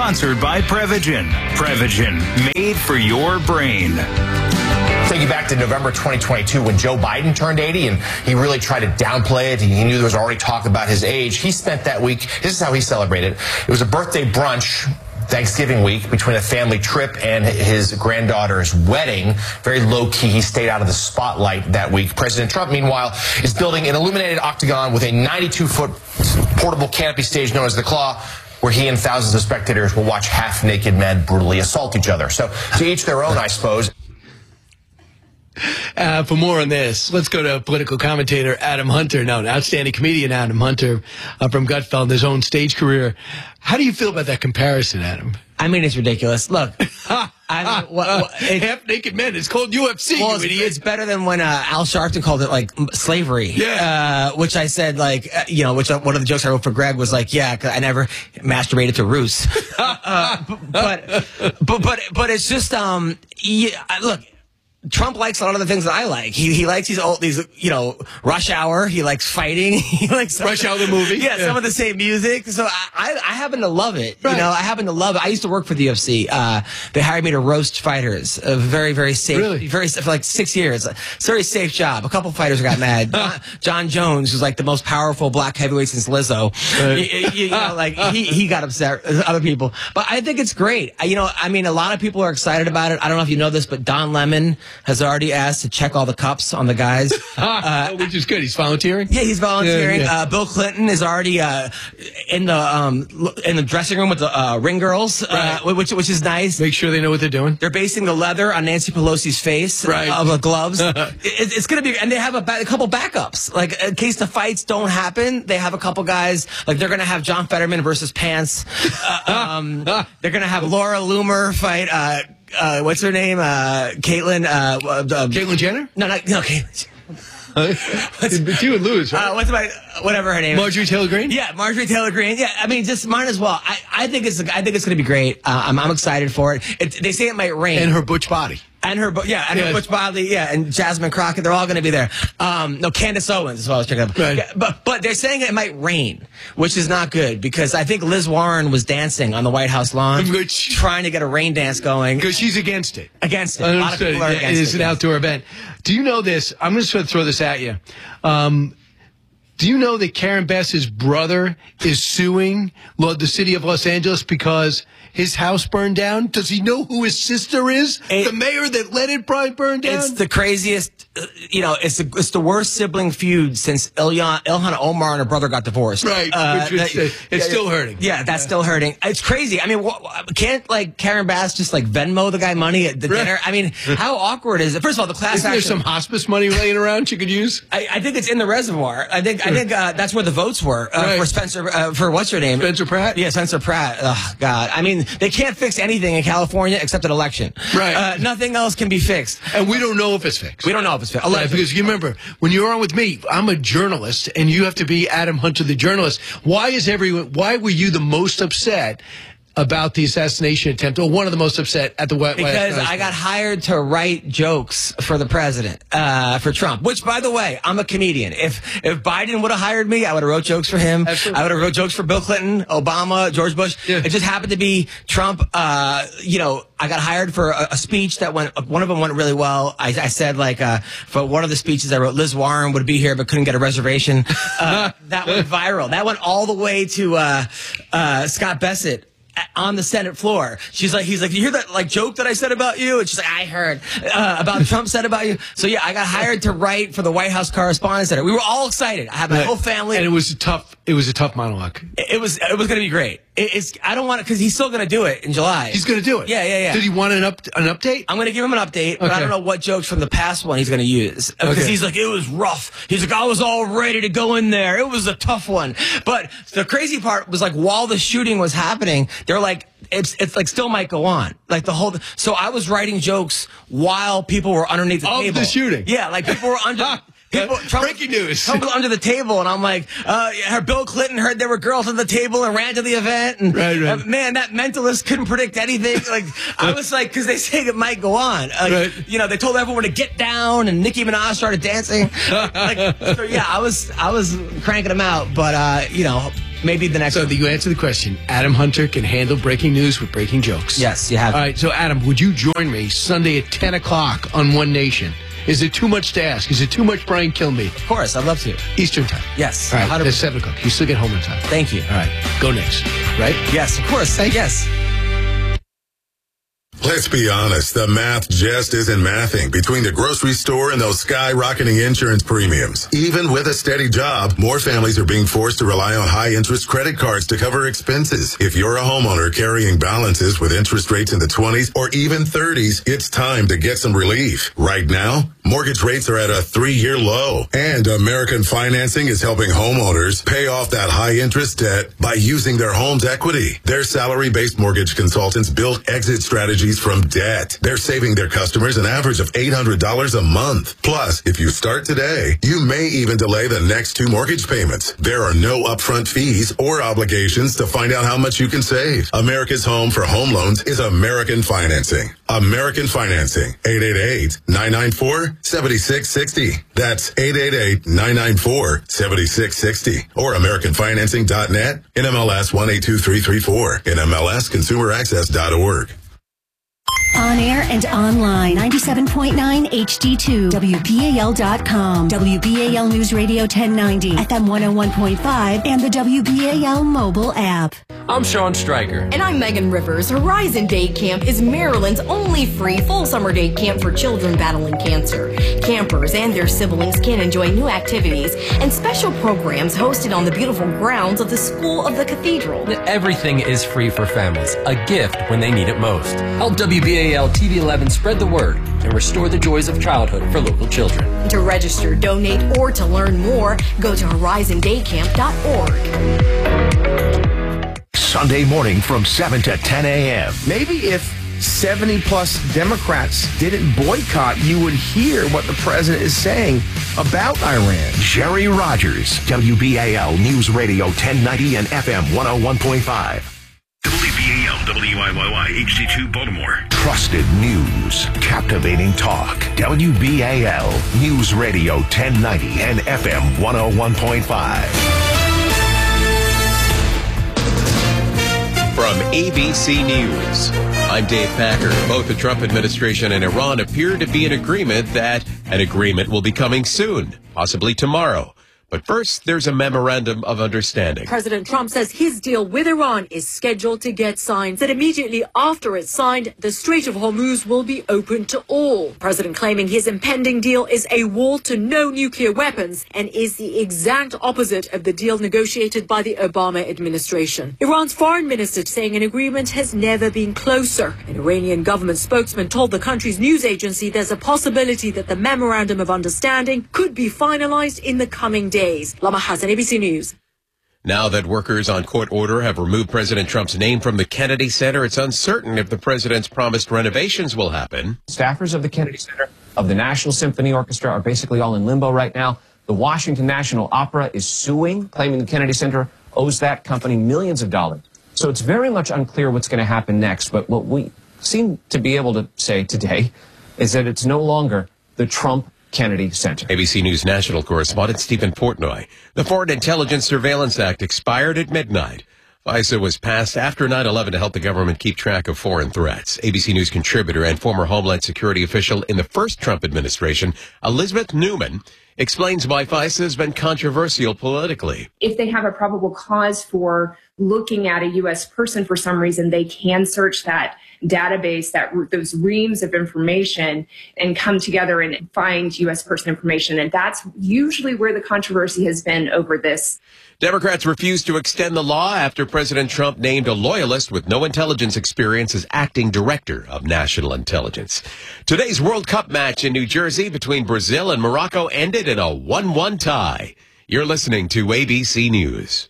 Sponsored by Prevagen. Prevagen, made for your brain. Take you back to November 2022 when Joe Biden turned 80 and he really tried to downplay it. He knew there was already talk about his age. He spent that week, this is how he celebrated. It was a birthday brunch, Thanksgiving week, between a family trip and his granddaughter's wedding. Very low-key. He stayed out of the spotlight that week. President Trump, meanwhile, is building an illuminated octagon with a 92-foot portable canopy stage known as the Claw, where he and thousands of spectators will watch half-naked men brutally assault each other. So to each their own, I suppose. For more on this, let's go to political commentator Adam Hunter. Now, an outstanding comedian, Adam Hunter, from Gutfeld, his own stage career. How do you feel about that comparison, Adam? I mean, it's ridiculous. Look, half-naked men. It's called UFC. Well, it's better than when Al Sharpton called it like slavery. Yeah. Which I said which one of the jokes I wrote for Greg was like, yeah, 'cause I never masturbated to Roos. but it's just look. Trump likes a lot of the things that I like. He likes these Rush Hour. He likes fighting. He likes Rush Hour the movie. Yeah, some of the same music. So I happen to love it. Right. I happen to love it. I used to work for the UFC. They hired me to roast fighters. Very, very safe. Really? For like 6 years. It's a very safe job. A couple fighters got mad. John Jones, who's like the most powerful black heavyweight since Lizzo. He got upset. Other people, but I think it's great. A lot of people are excited about it. I don't know if you know this, but Don Lemon has already asked to check all the cups on the guys. Which is good. He's volunteering? Yeah, he's volunteering. Yeah. Bill Clinton is already in the dressing room with the ring girls, right. which is nice. Make sure they know what they're doing. They're basing the leather on Nancy Pelosi's face of the gloves. It's going to be, and they have a couple backups. Like, in case the fights don't happen, they have a couple guys. Like, they're going to have John Fetterman versus Pants. They're going to have Laura Loomer fight, what's her name? Caitlyn. Caitlyn Jenner? No, Caitlyn. You would lose, right? Whatever her name is. Marjorie Taylor Greene? Yeah, Marjorie Taylor Greene. Yeah, I mean, just might as well. I think it's going to be great. I'm excited for it. They say it might rain. And her butch body. Her Butch Bodley, and Jasmine Crockett, they're all going to be there. Candace Owens is what I was checking up. Right. Yeah, but they're saying it might rain, which is not good because I think Liz Warren was dancing on the White House lawn, trying to get a rain dance going. Because she's against it. Against it. A lot of people are against it. It is an outdoor event. Do you know this? I'm going to throw this at you. Do you know that Karen Bass's brother is suing the city of Los Angeles because his house burned down? Does he know who his sister is? The mayor that let it burn down? It's the craziest, it's the worst sibling feud since Ilhan Omar and her brother got divorced. Right. It's still hurting. Yeah, that's still hurting. It's crazy. I mean, can't Karen Bass just Venmo the guy money at the dinner? I mean, how awkward is it? First of all, the class action. Isn't there some hospice money laying around she could use? I think it's in the reservoir. I think that's where the votes were for Spencer, for what's her name? Spencer Pratt? Yeah, Spencer Pratt. Oh, God. I mean, they can't fix anything in California except an election. Right. Nothing else can be fixed. And we don't know if it's fixed. We don't know if it's fixed. Right, because you remember, when you're on with me, I'm a journalist, and you have to be Adam Hunter, the journalist. Why were you the most upset about the assassination attempt, or one of the most upset at the White House? Because I got hired to write jokes for the president, for Trump, which, by the way, I'm a comedian. If Biden would have hired me, I would have wrote jokes for him. Absolutely. I would have wrote jokes for Bill Clinton, Obama, George Bush. Yeah. It just happened to be Trump. I got hired for a speech that one of them went really well. I said, for one of the speeches I wrote, Liz Warren would be here but couldn't get a reservation. That went viral. That went all the way to Scott Bassett on the Senate floor. He's like, you hear that joke that I said about you? And she's like, I heard about Trump said about you. So yeah, I got hired to write for the White House Correspondents' Center. We were all excited. I had my whole family, and it was a tough monologue. It was going to be great. I don't want it because he's still going to do it in July. He's going to do it. Yeah. Did he want an update? I'm going to give him an update, but I don't know what jokes from the past one he's going to use because he's like, it was rough. He's like, I was all ready to go in there. It was a tough one. But the crazy part was while the shooting was happening, they're like, it's like still might go on. So I was writing jokes while people were underneath the table. Of the shooting. Yeah, people were under. Breaking news. Trump was under the table, and I'm like, Bill Clinton heard there were girls on the table and ran to the event. And right. Man, that mentalist couldn't predict anything. I was like, because they say it might go on. They told everyone to get down, and Nicki Minaj started dancing. So yeah, I was cranking them out, but Maybe the next So one. you answer the question. Adam Hunter can handle breaking news with breaking jokes. Yes, you have. All right, so Adam, would you join me Sunday at 10 o'clock on One Nation? Is it too much to ask? Is it too much, Brian Kilmeade? Of course, I'd love to. Eastern time. Yes. All right, 100%. that's 7 o'clock. You still get home in time. Thank you. All right, go next. Right? Yes, of course. Yes. Let's be honest, the math just isn't mathing between the grocery store and those skyrocketing insurance premiums. Even with a steady job, more families are being forced to rely on high-interest credit cards to cover expenses. If you're a homeowner carrying balances with interest rates in the 20s or even 30s, it's time to get some relief. Right now, mortgage rates are at a 3-year low, and American Financing is helping homeowners pay off that high-interest debt by using their home's equity. Their salary-based mortgage consultants build exit strategies from debt. They're saving their customers an average of $800 a month. Plus, if you start today, you may even delay the next 2 mortgage payments. There are no upfront fees or obligations to find out how much you can save. America's home for home loans is American Financing. American Financing, 888-994-7660. That's 888-994-7660. Or AmericanFinancing.net, NMLS 182334, NMLSConsumerAccess.org. On air and online, 97.9 HD2, WBAL.com, WBAL News Radio 1090, FM 101.5, and the WBAL mobile app. I'm Sean Stryker. And I'm Megan Rivers. Horizon Day Camp is Maryland's only free full summer day camp for children battling cancer. Campers and their siblings can enjoy new activities and special programs hosted on the beautiful grounds of the School of the Cathedral. Everything is free for families, a gift when they need it most. Help WBAL TV 11 spread the word and restore the joys of childhood for local children. To register, donate, or to learn more, go to horizondaycamp.org. Sunday morning from 7 to 10 a.m. Maybe if 70-plus Democrats didn't boycott, you would hear what the president is saying about Iran. Jerry Rogers, WBAL News Radio 1090 and FM 101.5. WBAL, WIYY, HD2 Baltimore. Trusted news, captivating talk. WBAL News Radio 1090 and FM 101.5. From ABC News, I'm Dave Packer. Both the Trump administration and Iran appear to be in agreement that an agreement will be coming soon, possibly tomorrow. But first, there's a memorandum of understanding. President Trump says his deal with Iran is scheduled to get signed. That immediately after it's signed, the Strait of Hormuz will be open to all. President claiming his impending deal is a wall to no nuclear weapons and is the exact opposite of the deal negotiated by the Obama administration. Iran's foreign minister saying an agreement has never been closer. An Iranian government spokesman told the country's news agency there's a possibility that the memorandum of understanding could be finalized in the coming days. Lama Hassan, ABC News. Now that workers on court order have removed President Trump's name from the Kennedy Center, it's uncertain if the president's promised renovations will happen. Staffers of the Kennedy Center, of the National Symphony Orchestra, are basically all in limbo right now. The Washington National Opera is suing, claiming the Kennedy Center owes that company millions of dollars. So it's very much unclear what's going to happen next. But what we seem to be able to say today is that it's no longer the Trump Kennedy Center. ABC News national correspondent Stephen Portnoy. The Foreign Intelligence Surveillance Act expired at midnight. FISA was passed after 9/11 to help the government keep track of foreign threats. ABC News contributor and former Homeland Security official in the first Trump administration, Elizabeth Newman, explains why FISA has been controversial politically. If they have a probable cause for looking at a U.S. person for some reason, they can search that database, those reams of information, and come together and find U.S. person information. And that's usually where the controversy has been over this. Democrats refused to extend the law after President Trump named a loyalist with no intelligence experience as acting director of national intelligence. Today's World Cup match in New Jersey between Brazil and Morocco ended in a 1-1 tie. You're listening to ABC News.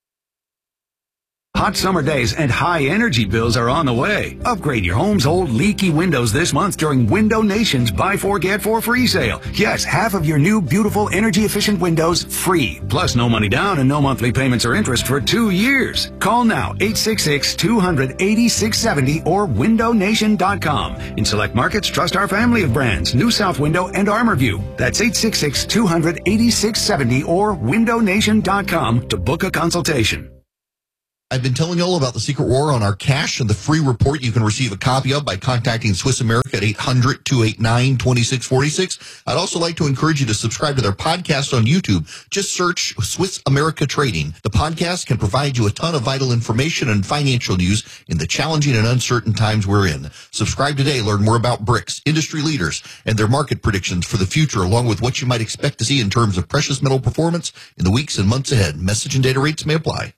Hot summer days and high energy bills are on the way. Upgrade your home's old leaky windows this month during Window Nation's Buy 4 Get 4 free sale. Yes, half of your new beautiful energy efficient windows free. Plus no money down and no monthly payments or interest for 2 years. Call now 866-200-8670 or windownation.com. In select markets, trust our family of brands, New South Window and ArmorView. That's 866-200-8670 or windownation.com to book a consultation. I've been telling you all about the Secret War on our cash and the free report you can receive a copy of by contacting Swiss America at 800-289-2646. I'd also like to encourage you to subscribe to their podcast on YouTube. Just search Swiss America Trading. The podcast can provide you a ton of vital information and financial news in the challenging and uncertain times we're in. Subscribe today. Learn more about BRICS, industry leaders, and their market predictions for the future, along with what you might expect to see in terms of precious metal performance in the weeks and months ahead. Message and data rates may apply.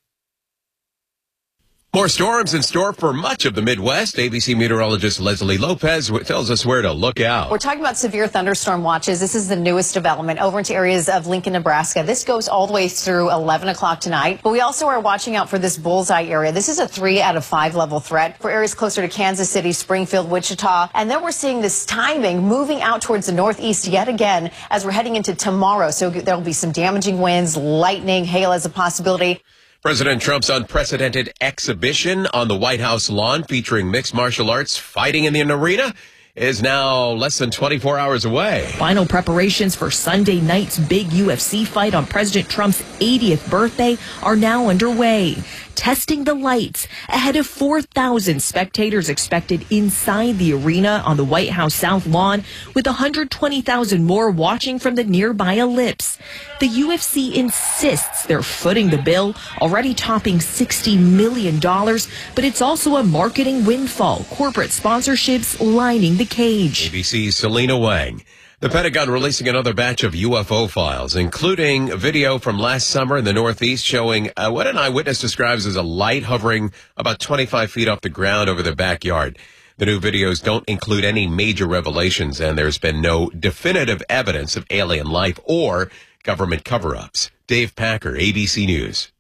More storms in store for much of the Midwest. ABC meteorologist Leslie Lopez tells us where to look out. We're talking about severe thunderstorm watches. This is the newest development over into areas of Lincoln, Nebraska. This goes all the way through 11 o'clock tonight. But we also are watching out for this bullseye area. This is a 3 out of 5 level threat for areas closer to Kansas City, Springfield, Wichita. And then we're seeing this timing moving out towards the northeast yet again as we're heading into tomorrow. So there'll be some damaging winds, lightning, hail as a possibility. President Trump's unprecedented exhibition on the White House lawn featuring mixed martial arts fighting in an arena is now less than 24 hours away. Final preparations for Sunday night's big UFC fight on President Trump's 80th birthday are now underway. Testing the lights ahead of 4,000 spectators expected inside the arena on the White House South Lawn, with 120,000 more watching from the nearby ellipse. The UFC insists they're footing the bill, already topping $60 million, but it's also a marketing windfall. Corporate sponsorships lining the cage. ABC's Selena Wang. The Pentagon releasing another batch of UFO files, including a video from last summer in the Northeast showing what an eyewitness describes as a light hovering about 25 feet off the ground over their backyard. The new videos don't include any major revelations, and there's been no definitive evidence of alien life or government cover-ups. Dave Packer, ABC News.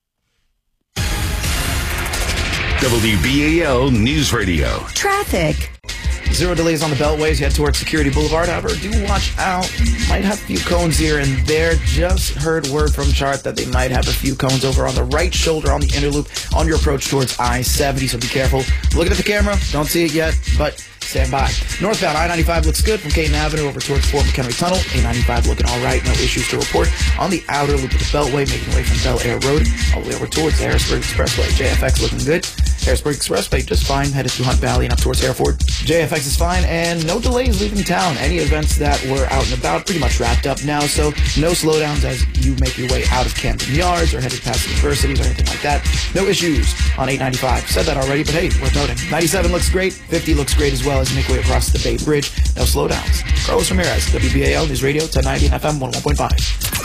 WBAL News Radio. Traffic. Zero delays on the beltways. Head towards Security Boulevard. However, do watch out. Might have a few cones here and there. Just heard word from Chart that they might have a few cones over on the right shoulder on the inner loop on your approach towards I-70, so be careful. Looking at the camera. Don't see it yet, but stand by. Northbound I-95 looks good from Caton Avenue over towards Fort McHenry Tunnel. A-95 looking all right. No issues to report. On the outer loop of the Beltway, making way from Bel Air Road all the way over towards the Harrisburg Expressway. JFX looking good. Harrisburg Expressway just fine. Headed through Hunt Valley and up towards Hereford. JFX is fine, and no delays leaving town. Any events that were out and about pretty much wrapped up now, so no slowdowns as you make your way out of Camden Yards or headed past universities or anything like that. No issues on 895. Said that already, but hey, worth noting. 97 looks great. 50 looks great as well as you make your way across the Bay Bridge. No slowdowns. Carlos Ramirez, WBAL News Radio, 1090 and FM 101.5.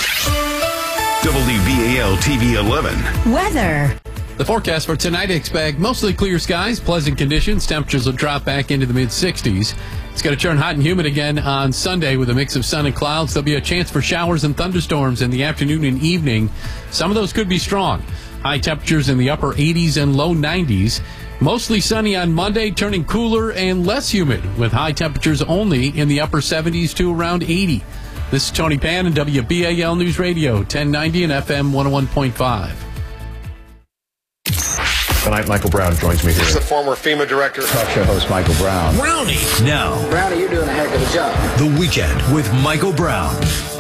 WBAL TV 11. Weather. The forecast for tonight, expect mostly clear skies, pleasant conditions. Temperatures will drop back into the mid-60s. It's going to turn hot and humid again on Sunday with a mix of sun and clouds. There'll be a chance for showers and thunderstorms in the afternoon and evening. Some of those could be strong. High temperatures in the upper 80s and low 90s. Mostly sunny on Monday, turning cooler and less humid with high temperatures only in the upper 70s to around 80. This is Tony Pan and WBAL News Radio, 1090 and FM 101.5. Tonight, Michael Brown joins me here. This is the former FEMA director. Talk show host Michael Brown. Brownie. Now. Brownie, you're doing a heck of a job. The Weekend with Michael Brown.